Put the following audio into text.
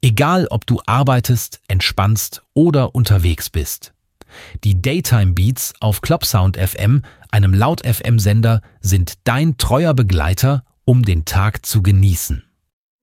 Egal, ob du arbeitest, entspannst oder unterwegs bist. Die Daytime Beats auf Clubsound FM, einem Laut-FM-Sender, sind dein treuer Begleiter, um den Tag zu genießen.